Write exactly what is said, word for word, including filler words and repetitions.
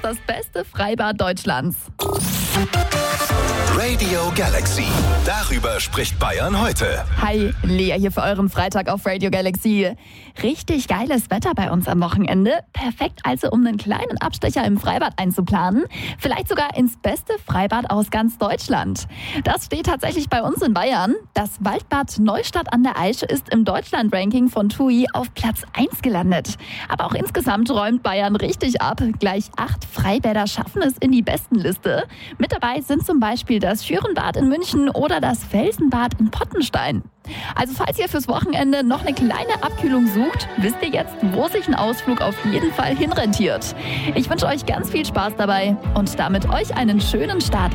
das beste Freibad Deutschlands. Radio Galaxy. Darüber spricht Bayern heute. Hi, Lea hier für euren Freitag auf Radio Galaxy. Richtig geiles Wetter bei uns am Wochenende. Perfekt also, um einen kleinen Abstecher im Freibad einzuplanen. Vielleicht sogar ins beste Freibad aus ganz Deutschland. Das steht tatsächlich bei uns in Bayern. Das Waldbad Neustadt an der Eiche ist im Deutschland-Ranking von T U I auf Platz eins gelandet. Aber auch insgesamt räumt Bayern richtig ab. Gleich acht Freibäder schaffen es in die Bestenliste. Mit dabei sind zum Beispiel das Schürenbad in München oder das Felsenbad in Pottenstein. Also falls ihr fürs Wochenende noch eine kleine Abkühlung sucht, wisst ihr jetzt, wo sich ein Ausflug auf jeden Fall hinrentiert. Ich wünsche euch ganz viel Spaß dabei und damit euch einen schönen Start